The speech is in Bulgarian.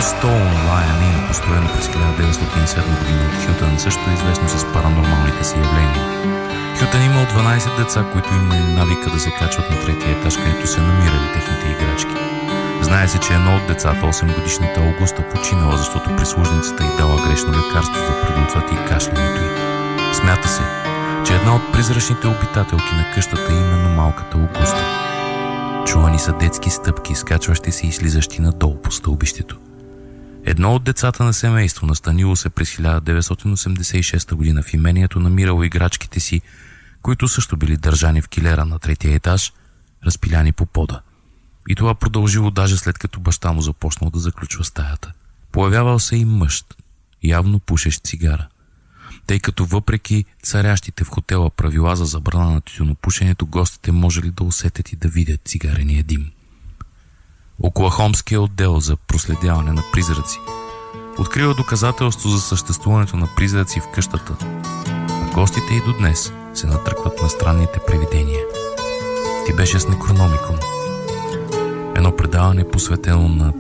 Stone Lion Inn, построено през 1907 година от Хютън, също е известно с паранормалните си явления. Хютън имал 12 деца, които имали навика да се качват на третия етаж, където се намирали техните играчки. Знае се, че едно от децата, 8-годишната Аугуста, починала, защото прислужницата й дала грешно лекарство за предотврати кашлянето й. Смята се, че една от призрачните обитателки на къщата е именно малката Аугуста. Чувани са детски стъпки, скачващи се и слизащи надолу по стълбището. Едно от децата на семейство настанило се през 1986 година в имението, намирало играчките си, които също били държани в килера на третия етаж, разпиляни по пода. И това продължило даже след като баща му започнал да заключва стаята. Появявал се и мъж, явно пушещ цигара. Тъй като въпреки царящите в хотела правила за забрана на тютюнопушенето, гостите можели да усетят и да видят цигарения дим. Оклахомския отдел за проследяване на призраци открива доказателство за съществуването на призраци в къщата, а гостите и до днес се натръкват на странните привидения. Ти беше с Некрономикон. Едно предаване посветено на